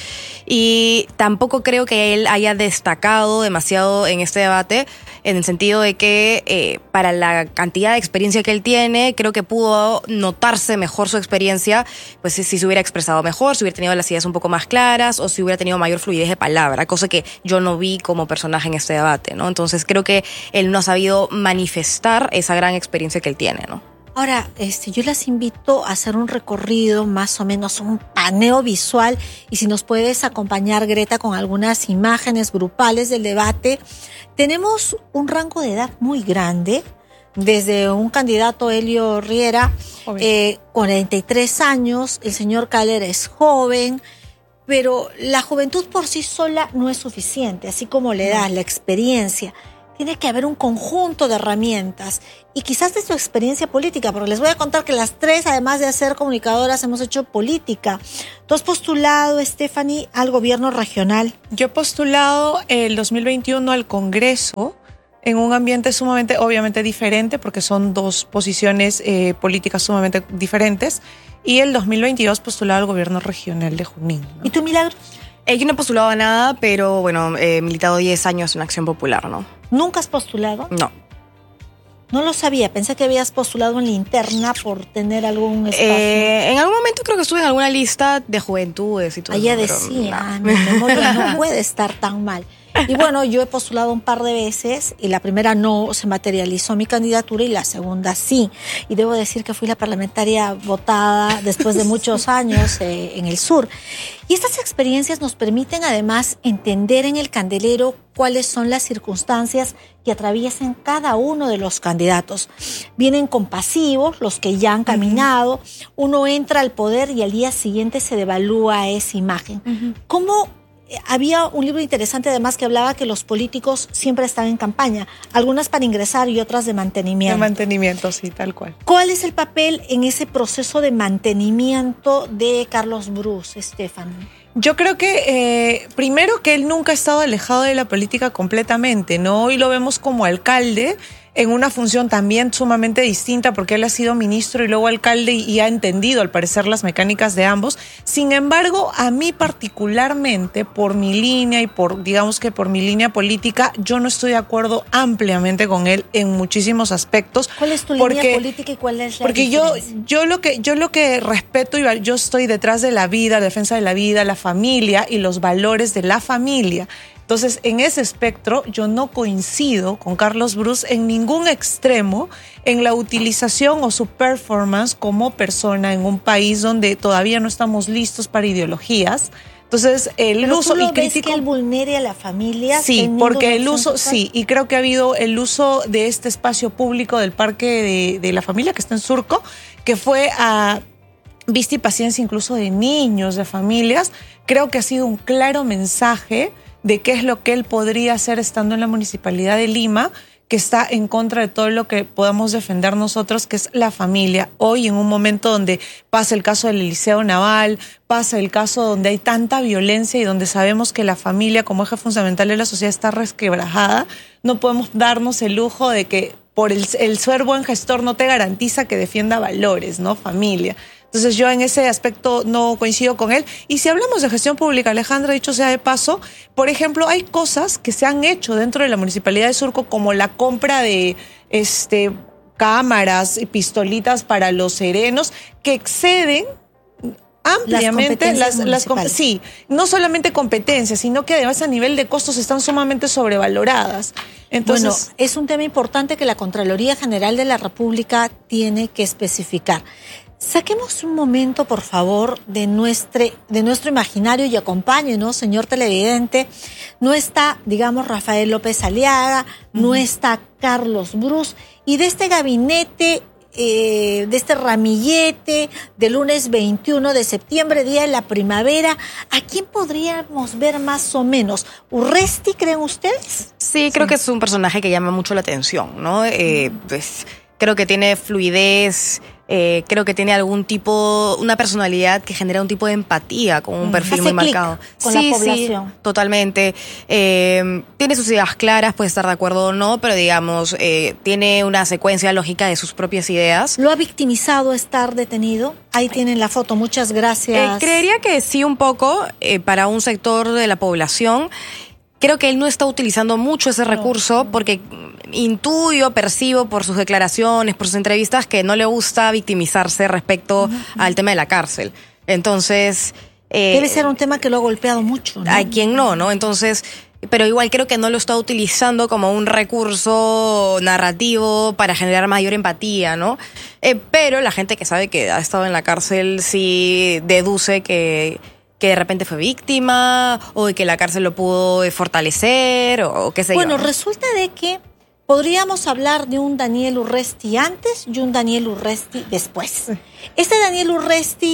y tampoco creo que él haya destacado demasiado en este debate, en el sentido de que eh, para la cantidad de experiencia que él tiene, creo que pudo notarse mejor su experiencia, pues si, si se hubiera expresado mejor, si hubiera tenido las ideas un poco más claras o si hubiera tenido mayor fluidez de palabra, cosa que yo no vi como personaje en este debate, ¿no? Entonces creo que él no ha sabido manifestar esa gran experiencia que él tiene, ¿no?
Ahora, este, yo las invito a hacer un recorrido, más o menos un paneo visual, y si nos puedes acompañar, Greta, con algunas imágenes grupales del debate. Tenemos un rango de edad muy grande, desde un candidato, Helio Riera, eh, cuarenta y tres años, el señor Caller es joven, pero la juventud por sí sola no es suficiente, así como la edad, la experiencia. Tiene que haber un conjunto de herramientas y quizás de su experiencia política, porque les voy a contar que las tres, además de ser comunicadoras, hemos hecho política. ¿Tú has postulado, Stephanie, al gobierno regional?
Yo he postulado el dos mil veintiuno al Congreso en un ambiente sumamente, obviamente diferente, porque son dos posiciones eh, políticas sumamente diferentes, y el dos mil veintidós postulado al gobierno regional de Junín, ¿no?
¿Y tú, Milagros?
Eh, yo no he postulado a nada, pero bueno, he militado diez años en Acción Popular, ¿no?
¿Nunca has postulado?
No.
No lo sabía, pensé que habías postulado en la interna por tener algún espacio.
Eh, en algún momento creo que estuve en alguna lista de juventudes y todo
Allá
eso.
decía,
pero,
ah,
no.
mi memoria no puede estar tan mal. Y bueno, yo he postulado un par de veces y la primera no se materializó mi candidatura y la segunda sí. Y debo decir que fui la parlamentaria votada después de muchos años eh, en el sur. Y estas experiencias nos permiten además entender en el candelero cuáles son las circunstancias que atraviesan cada uno de los candidatos. Vienen compasivos, los que ya han caminado, uno entra al poder y al día siguiente se devalúa esa imagen. Uh-huh. ¿Cómo? Había un libro interesante además que hablaba que los políticos siempre están en campaña, algunas para ingresar y otras de mantenimiento.
De mantenimiento, sí, tal cual.
¿Cuál es el papel en ese proceso de mantenimiento de Carlos Bruce, Stephanie?
Yo creo que eh, primero que él nunca ha estado alejado de la política completamente, ¿no? Hoy lo vemos como alcalde en una función también sumamente distinta porque él ha sido ministro y luego alcalde y, y ha entendido al parecer las mecánicas de ambos. Sin embargo, a mí particularmente por mi línea y por, digamos que por mi línea política, yo no estoy de acuerdo ampliamente con él en muchísimos aspectos.
¿Cuál es tu
porque,
línea política y cuál es la
Porque yo, yo, lo que, yo lo que respeto, y yo estoy detrás de la vida, la defensa de la vida, la familia y los valores de la familia. Entonces, en ese espectro, yo no coincido con Carlos Bruce en ningún extremo en la utilización o su performance como persona en un país donde todavía no estamos listos para ideologías. Entonces, el
Pero
uso
¿tú lo
y crítico.
¿Ves que él vulnere a la familia?
Sí, porque el uso, sí, y creo que ha habido el uso de este espacio público del Parque de, de la Familia, que está en Surco, que fue a vista y paciencia incluso de niños, de familias. Creo que ha sido un claro mensaje de qué es lo que él podría hacer estando en la Municipalidad de Lima, que está en contra de todo lo que podamos defender nosotros, que es la familia. Hoy, en un momento donde pasa el caso del Liceo Naval, pasa el caso donde hay tanta violencia y donde sabemos que la familia como eje fundamental de la sociedad está resquebrajada, no podemos darnos el lujo de que por el, el ser buen gestor no te garantiza que defienda valores, ¿no? Familia. Entonces yo en ese aspecto no coincido con él. Y si hablamos de gestión pública, Alejandra, dicho sea de paso, por ejemplo, hay cosas que se han hecho dentro de la Municipalidad de Surco, como la compra de este, cámaras y pistolitas para los serenos, que exceden ampliamente
las
las, las sí, no solamente competencias, sino que además a nivel de costos están sumamente sobrevaloradas. Entonces,
bueno, es un tema importante que la Contraloría General de la República tiene que especificar. Saquemos un momento, por favor, de nuestro, de nuestro imaginario y acompáñenos, señor televidente. No está, digamos, Rafael López Aliaga, uh-huh. no está Carlos Bruce, y de este gabinete, eh, de este ramillete de lunes veintiuno de septiembre, día de la primavera, ¿a quién podríamos ver más o menos? ¿Urresti, creen ustedes?
Sí, creo sí. que es un personaje que llama mucho la atención, ¿no? Eh, pues creo que tiene fluidez. Eh, creo que tiene algún tipo, una personalidad que genera un tipo de empatía con un perfil
Hace
muy marcado.
Con
sí,
la población.
Sí, totalmente. Eh, tiene sus ideas claras, puede estar de acuerdo o no, pero digamos, eh, tiene una secuencia lógica de sus propias ideas.
¿Lo ha victimizado estar detenido? Ahí tienen la foto, muchas gracias.
Eh, creería que sí, un poco, eh, para un sector de la población. Creo que él no está utilizando mucho ese recurso porque intuyo, percibo por sus declaraciones, por sus entrevistas, que no le gusta victimizarse respecto uh-huh. al tema de la cárcel. Entonces...
Eh, Debe ser un tema que lo ha golpeado mucho, ¿no?
Hay quien no, ¿no? Entonces... Pero igual creo que no lo está utilizando como un recurso narrativo para generar mayor empatía, ¿no? Eh, pero la gente que sabe que ha estado en la cárcel sí deduce que... que de repente fue víctima, o de que la cárcel lo pudo fortalecer, o qué sé yo.
Bueno, resulta de que podríamos hablar de un Daniel Urresti antes y un Daniel Urresti después. Este Daniel Urresti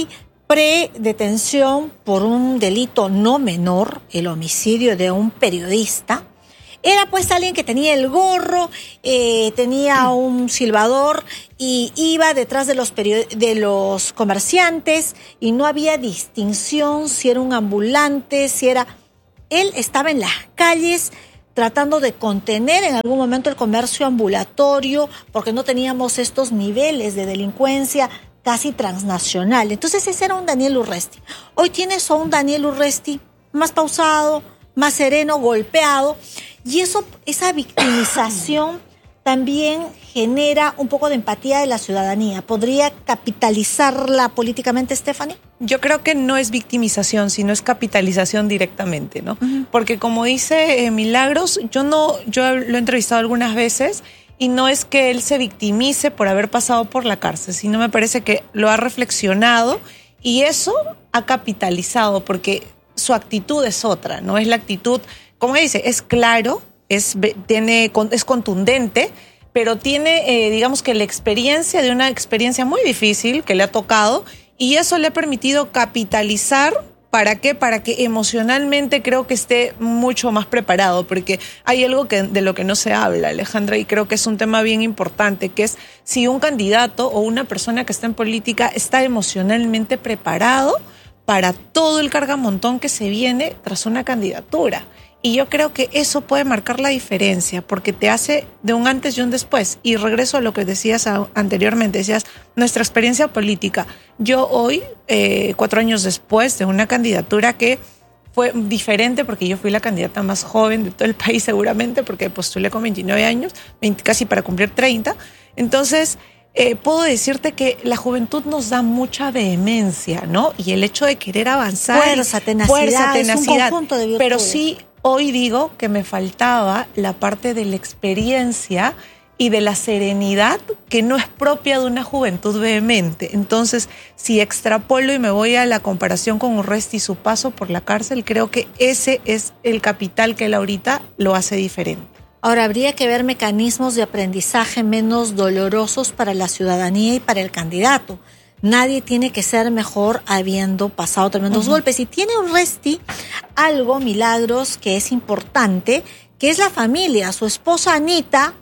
predetención por un delito no menor, el homicidio de un periodista. Era pues alguien que tenía el gorro, eh, tenía un silbador y iba detrás de los, de los comerciantes y no había distinción si era un ambulante, si era... Él estaba en las calles tratando de contener en algún momento el comercio ambulatorio porque no teníamos estos niveles de delincuencia casi transnacional. Entonces ese era un Daniel Urresti. Hoy tienes a un Daniel Urresti más pausado, más sereno, golpeado, y eso, esa victimización también genera un poco de empatía de la ciudadanía. ¿Podría capitalizarla políticamente, Stephanie?
Yo creo que no es victimización, sino es capitalización directamente, ¿no? Uh-huh. Porque como dice eh, Milagros, yo no, yo lo he entrevistado algunas veces y no es que él se victimice por haber pasado por la cárcel, sino me parece que lo ha reflexionado y eso ha capitalizado porque su actitud es otra, ¿no? Es la actitud, como dice, es claro, es, tiene, es contundente, pero tiene, eh, digamos que la experiencia de una experiencia muy difícil que le ha tocado y eso le ha permitido capitalizar. ¿Para qué? Para que emocionalmente creo que esté mucho más preparado, porque hay algo que, de lo que no se habla, Alejandra, y creo que es un tema bien importante, que es si un candidato o una persona que está en política está emocionalmente preparado para todo el cargamontón que se viene tras una candidatura. Y yo creo que eso puede marcar la diferencia, porque te hace de un antes y un después. Y regreso a lo que decías anteriormente, decías, nuestra experiencia política. Yo hoy, eh, cuatro años después de una candidatura que fue diferente, porque yo fui la candidata más joven de todo el país seguramente, porque postulé con veintinueve años, veinte, casi para cumplir treinta. Entonces, eh, puedo decirte que la juventud nos da mucha vehemencia, ¿no? Y el hecho de querer avanzar.
Fuerza, tenacidad,
fuerza, tenacidad,
es un conjunto de virtudes.
Pero sí, hoy digo que me faltaba la parte de la experiencia y de la serenidad que no es propia de una juventud vehemente. Entonces, si extrapolo y me voy a la comparación con Urresti y su paso por la cárcel, creo que ese es el capital que él ahorita lo hace diferente.
Ahora, habría que ver mecanismos de aprendizaje menos dolorosos para la ciudadanía y para el candidato. Nadie tiene que ser mejor habiendo pasado tremendos uh-huh. golpes. Y tiene Urresti algo, Milagros, que es importante, que es la familia. Su esposa Anita,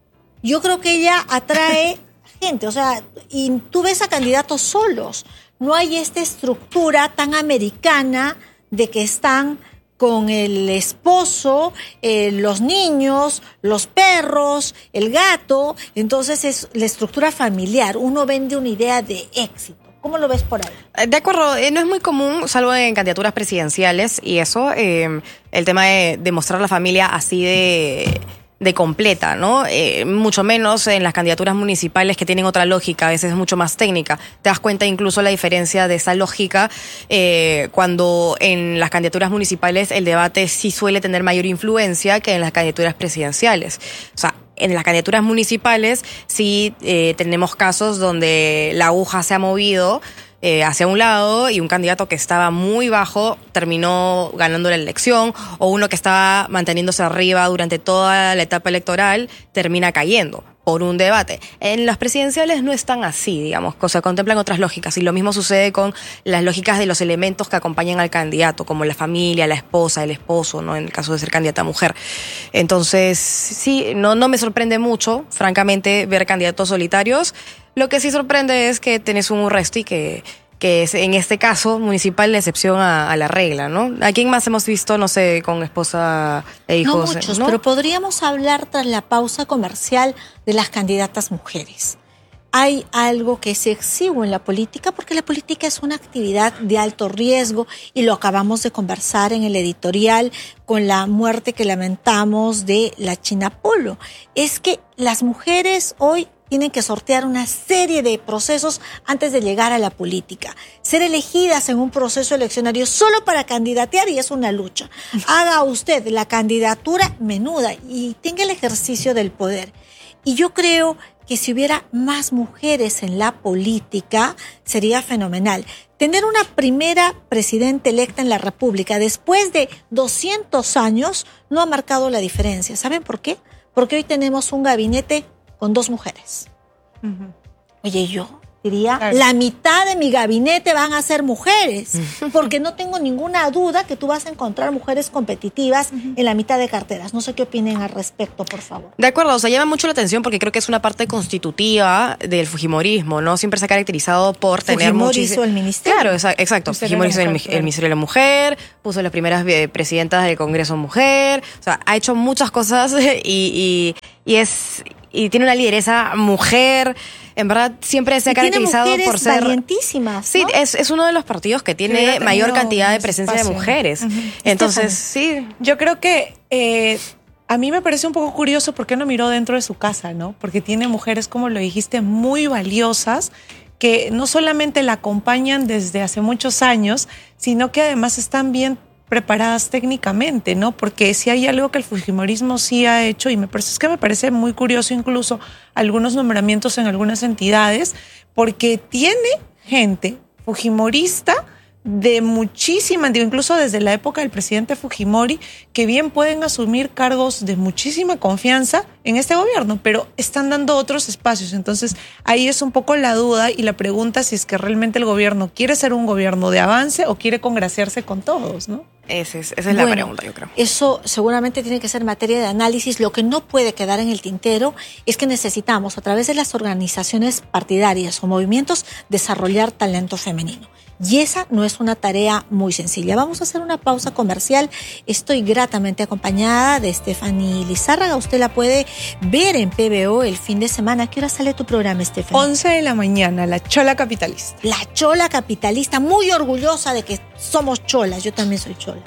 yo creo que ella atrae gente. O sea, y tú ves a candidatos solos. No hay esta estructura tan americana de que están con el esposo, eh, los niños, los perros, el gato. Entonces es la estructura familiar. Uno vende una idea de éxito. ¿Cómo lo ves por ahí?
De acuerdo, eh, no es muy común, salvo en candidaturas presidenciales y eso, eh, el tema de, de mostrar la familia así de... de completa, ¿no? Eh, mucho menos en las candidaturas municipales que tienen otra lógica, a veces es mucho más técnica. Te das cuenta incluso la diferencia de esa lógica eh, cuando en las candidaturas municipales el debate sí suele tener mayor influencia que en las candidaturas presidenciales. O sea, en las candidaturas municipales sí eh, tenemos casos donde la aguja se ha movido Eh, hacia un lado y un candidato que estaba muy bajo terminó ganando la elección, o uno que estaba manteniéndose arriba durante toda la etapa electoral termina cayendo por un debate. En las presidenciales no es tan así, digamos, o sea, contemplan otras lógicas, y lo mismo sucede con las lógicas de los elementos que acompañan al candidato, como la familia, la esposa, el esposo, ¿no? En el caso de ser candidata mujer. Entonces, sí, no, no me sorprende mucho, francamente, ver candidatos solitarios. Lo que sí sorprende es que tenés un Urresti que, que es, en este caso, municipal, la excepción a, a la regla, ¿no? ¿A quién más hemos visto, no sé, con esposa e hijos?
No muchos,
¿no?
pero podríamos hablar tras la pausa comercial de las candidatas mujeres. Hay algo que es exiguo en la política, porque la política es una actividad de alto riesgo, y lo acabamos de conversar en el editorial con la muerte que lamentamos de la China Polo. Es que las mujeres hoy tienen que sortear una serie de procesos antes de llegar a la política. Ser elegidas en un proceso eleccionario solo para candidatear, y es una lucha. Haga usted la candidatura menuda y tenga el ejercicio del poder. Y yo creo que si hubiera más mujeres en la política, sería fenomenal. Tener una primera presidenta electa en la República después de doscientos años no ha marcado la diferencia. ¿Saben por qué? Porque hoy tenemos un gabinete con dos mujeres. Uh-huh. Oye, yo Diría,
Claro.
la mitad de mi gabinete van a ser mujeres, porque no tengo ninguna duda que tú vas a encontrar mujeres competitivas en la mitad de carteras. No sé qué opinen al respecto, por favor.
De acuerdo, o sea, llama mucho la atención porque creo que es una parte constitutiva del fujimorismo, ¿no? Siempre se ha caracterizado por tener
Fujimori
muchísimo...
hizo el ministerio.
Claro, exa- exacto.
Ministerio de
Fujimori hizo
la
el,
Mujer,
el
claro.
Ministerio de la Mujer, puso las primeras eh, presidentas del Congreso mujer, o sea, ha hecho muchas cosas y, y, y es... y tiene una lideresa mujer. En verdad, siempre se ha
Y tiene
caracterizado
mujeres
por ser...
valientísimas,
Sí,
¿no?
es, es uno de los partidos que
Que
tiene
hubiera
mayor
tenido
cantidad de
más
presencia de
espacio.
mujeres.
Ujú.
Entonces, sí...
Yo creo que eh, a mí me parece un poco curioso por qué no miró dentro de su casa, ¿no? Porque tiene mujeres, como lo dijiste, muy valiosas, que no solamente la acompañan desde hace muchos años, sino que además están bien preparadas técnicamente, ¿no? Porque si hay algo que el fujimorismo sí ha hecho, y me parece, es que me parece muy curioso incluso algunos nombramientos en algunas entidades, porque tiene gente fujimorista de muchísima, digo, incluso desde la época del presidente Fujimori, que bien pueden asumir cargos de muchísima confianza en este gobierno, pero están dando otros espacios. Entonces, ahí es un poco la duda y la pregunta si es que realmente el gobierno quiere ser un gobierno de avance o quiere congraciarse con todos, ¿no?
Ese es, esa es la
Bueno,
pregunta, yo creo.
Eso seguramente tiene que ser materia de análisis. Lo que no puede quedar en el tintero es que necesitamos, a través de las organizaciones partidarias o movimientos, desarrollar talento femenino. Y esa no es una tarea muy sencilla. Vamos a hacer una pausa comercial. Estoy gratamente acompañada de Stephanie Lizárraga. Usted la puede ver en P B O el fin de semana. ¿A qué hora sale tu programa, Stephanie?
once de la mañana, la Chola Capitalista.
La chola capitalista, muy orgullosa de que somos cholas. Yo también soy chola.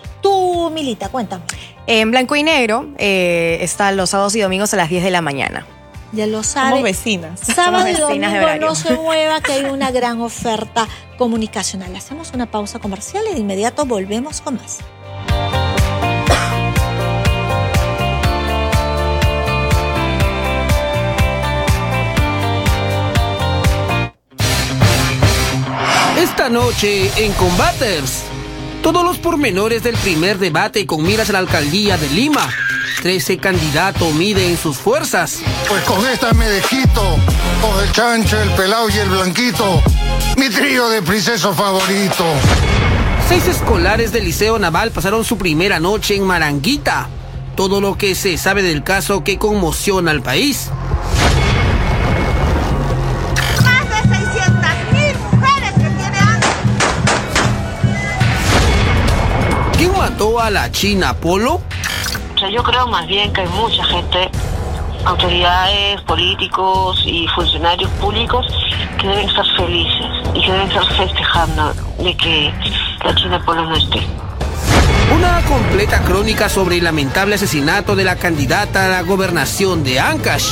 Tú, Milita, cuéntame.
En blanco y negro eh, está los sábados y domingos a las diez de la mañana.
Ya lo sabe.
Somos vecinas.
Sábado y
Somos vecinas de
domingo
horario.
no se mueva, que hay una gran oferta comunicacional. Hacemos una pausa comercial y de inmediato volvemos con más.
Esta noche en Combaters, todos los pormenores del primer debate con miras a la alcaldía de Lima. Trece candidatos miden sus fuerzas.
Pues con esta me desquito, con el chancho, el pelao y el blanquito, mi trío de princesos favorito.
Seis escolares del Liceo Naval pasaron su primera noche en Maranguita. Todo lo que se sabe del caso que conmociona al país.
Más de seiscientas mil mujeres que tiene hambre.
¿Quién mató a la China Polo?
O sea, yo creo más bien que hay mucha gente, autoridades, políticos y funcionarios públicos que deben estar felices y que deben estar festejando de que la China Polo no esté.
Una completa crónica sobre el lamentable asesinato de la candidata a la gobernación de Ancash.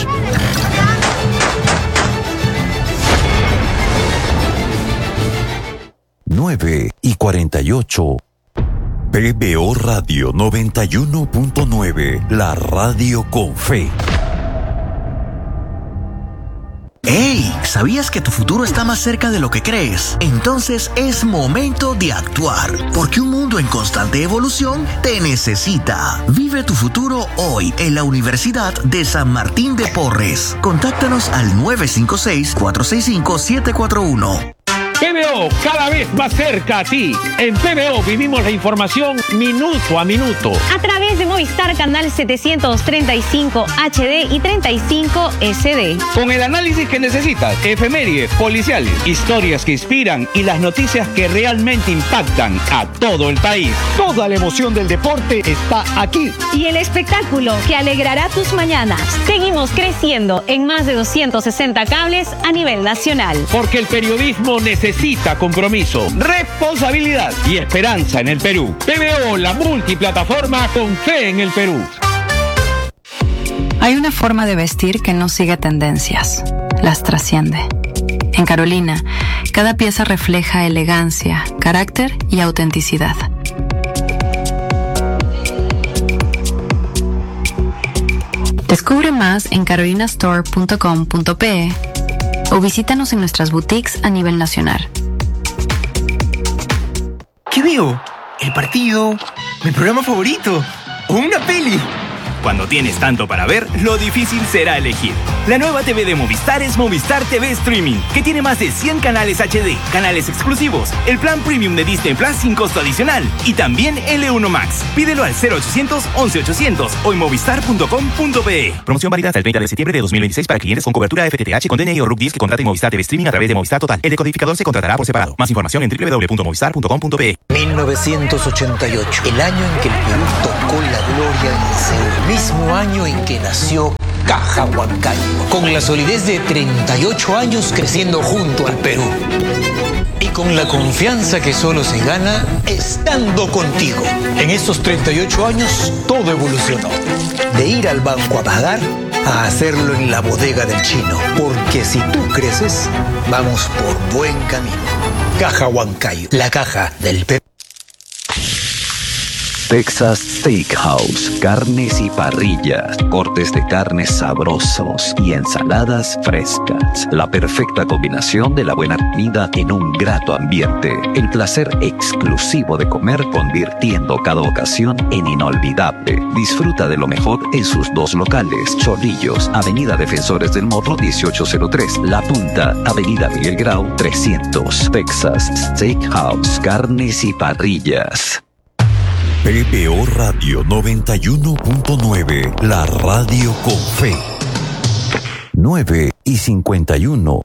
nueve y cuarenta y ocho. P B O Radio noventa y uno punto nueve, la radio con fe.
¡Hey! ¿Sabías que tu futuro está más cerca de lo que crees? Entonces es momento de actuar, porque un mundo en constante evolución te necesita. Vive tu futuro hoy en la Universidad de San Martín de Porres. Contáctanos al nueve cinco seis, cuatro seis cinco, siete cuatro uno.
P B O, cada vez más cerca a ti. En P B O vivimos la información minuto a minuto.
A través de Movistar Canal setecientos treinta y cinco H D y treinta y cinco S D.
Con el análisis que necesitas, efemérides, policiales, historias que inspiran y las noticias que realmente impactan a todo el país. Toda la emoción del deporte está aquí.
Y el espectáculo que alegrará tus mañanas. Seguimos creciendo en más de doscientos sesenta cables a nivel nacional.
Porque el periodismo necesita Necesita compromiso, responsabilidad y esperanza en el Perú. P B O, la multiplataforma con fe en el Perú.
Hay una forma de vestir que no sigue tendencias, las trasciende. En Carolina, cada pieza refleja elegancia, carácter y autenticidad. Descubre más en carolina store punto com punto pe o visítanos en nuestras boutiques a nivel nacional.
¿Qué veo? ¿El partido? ¿Mi programa favorito? ¿O una peli? Cuando tienes tanto para ver, lo difícil será elegir. La nueva T V de Movistar es Movistar T V Streaming, que tiene más de cien canales H D, canales exclusivos, el plan premium de Disney Plus sin costo adicional y también L uno Max. Pídelo al cero ochocientos once ochocientos o en movistar punto com punto pe. Promoción válida hasta el treinta de septiembre de dos mil veintiséis para clientes con cobertura F T T H con D N I o R U C diez que contraten Movistar T V Streaming a través de Movistar Total. El decodificador se contratará por separado. Más información en doble u doble u doble u punto movistar punto com punto pe.
mil novecientos ochenta y ocho, el año en que el Perú tocó la gloria en el Seúl. Mismo año en que nació Caja Huancayo, con la solidez de treinta y ocho años creciendo junto al Perú. Y con la confianza que solo se gana estando contigo. En estos treinta y ocho años todo evolucionó. De ir al banco a pagar a hacerlo en la bodega del chino. Porque si tú creces, vamos por buen camino. Caja Huancayo, la caja del Perú.
Texas Steakhouse, carnes y parrillas, cortes de carnes sabrosos y ensaladas frescas. La perfecta combinación de la buena comida en un grato ambiente. El placer exclusivo de comer convirtiendo cada ocasión en inolvidable. Disfruta de lo mejor en sus dos locales. Chorrillos, Avenida Defensores del Morro dieciocho cero tres. La Punta, Avenida Miguel Grau trescientos. Texas Steakhouse, carnes y parrillas.
P B O Radio noventa y uno punto nueve, la radio con fe. nueve y cincuenta y uno.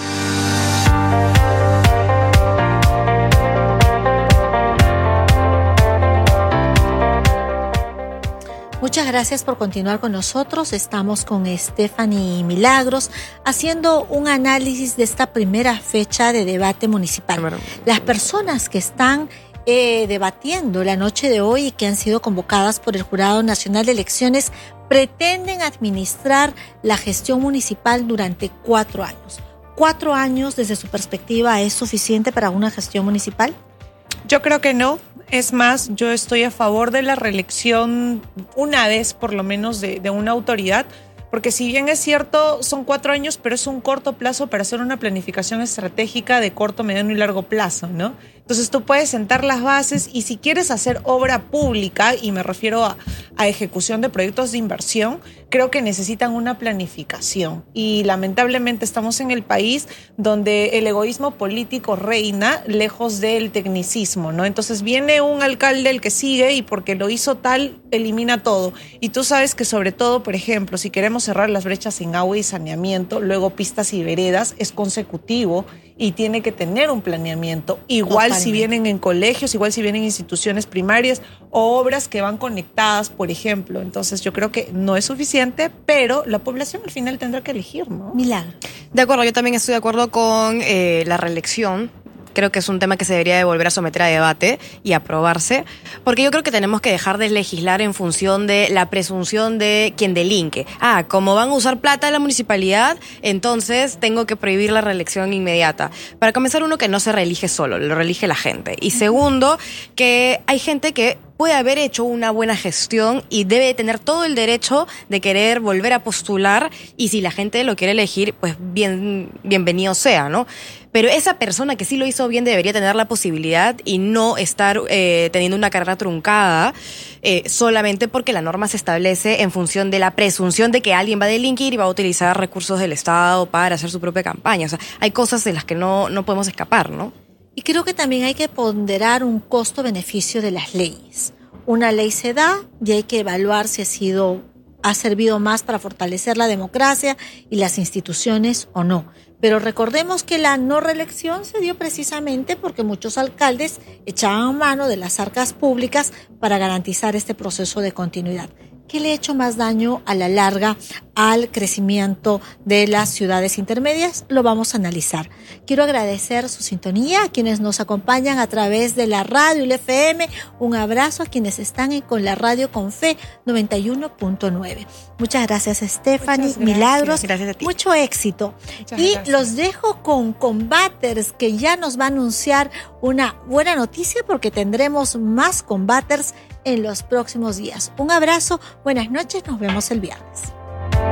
Muchas gracias por continuar con nosotros. Estamos con Stephanie Milagros haciendo un análisis de esta primera fecha de debate municipal. Las personas que están Eh, debatiendo la noche de hoy y que han sido convocadas por el Jurado Nacional de Elecciones pretenden administrar la gestión municipal durante cuatro años. ¿Cuatro años desde su perspectiva es suficiente para una gestión municipal?
Yo creo que no. Es más, yo estoy a favor de la reelección una vez por lo menos de, de una autoridad. Porque si bien es cierto, son cuatro años, pero es un corto plazo para hacer una planificación estratégica de corto, mediano y largo plazo, ¿no? Entonces tú puedes sentar las bases y si quieres hacer obra pública, y me refiero a, a ejecución de proyectos de inversión, creo que necesitan una planificación. Y lamentablemente estamos en el país donde el egoísmo político reina lejos del tecnicismo, ¿no? Entonces viene un alcalde el que sigue y porque lo hizo tal, elimina todo. Y tú sabes que sobre todo, por ejemplo, si queremos cerrar las brechas en agua y saneamiento, luego pistas y veredas, es consecutivo y tiene que tener un planeamiento. Igual Totalmente. Si vienen en colegios, igual si vienen en instituciones primarias o obras que van conectadas, por ejemplo. Entonces yo creo que no es suficiente, pero la población al final tendrá que elegir, ¿no?
Milagro.
De acuerdo, yo también estoy de acuerdo con eh, la reelección. Creo que es un tema que se debería de volver a someter a debate y aprobarse, porque yo creo que tenemos que dejar de legislar en función de la presunción de quien delinque. Ah, como van a usar plata de la municipalidad, entonces tengo que prohibir la reelección inmediata. Para comenzar, uno, que no se reelige solo, lo reelige la gente. Y segundo, que hay gente que puede haber hecho una buena gestión y debe tener todo el derecho de querer volver a postular, y si la gente lo quiere elegir, pues bien, bienvenido sea, ¿no? Pero esa persona que sí lo hizo bien debería tener la posibilidad y no estar eh, teniendo una carrera truncada eh, solamente porque la norma se establece en función de la presunción de que alguien va a delinquir y va a utilizar recursos del Estado para hacer su propia campaña. O sea, hay cosas de las que no, no podemos escapar, ¿no?
Y creo que también hay que ponderar un costo-beneficio de las leyes. Una ley se da y hay que evaluar si ha sido, ha servido más para fortalecer la democracia y las instituciones o no. Pero recordemos que la no reelección se dio precisamente porque muchos alcaldes echaban mano de las arcas públicas para garantizar este proceso de continuidad. ¿Qué le ha hecho más daño a la larga al crecimiento de las ciudades intermedias? Lo vamos a analizar. Quiero agradecer su sintonía a quienes nos acompañan a través de la radio y la F M. Un abrazo a quienes están con la radio con Fe noventa y uno punto nueve. Muchas gracias, Stephanie. Muchas gracias. Milagros.
Gracias a ti.
Mucho éxito.
Muchas
y
gracias.
Los dejo con Combaters, que ya nos va a anunciar una buena noticia porque tendremos más Combaters en los próximos días. Un abrazo, buenas noches, nos vemos el viernes.